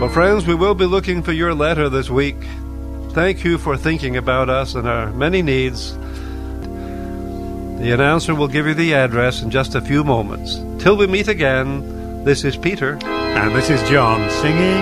Well, friends, we will be looking for your letter this week. Thank you for thinking about us and our many needs. The announcer will give you the address in just a few moments. Till we meet again, this is Peter. And this is John, singing